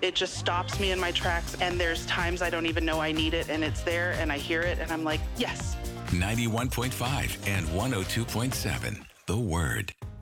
It just stops me in my tracks, and there's times I don't even know I need it, and it's there, and I hear it, and I'm like, yes. 91.5 and 102.7. The Word.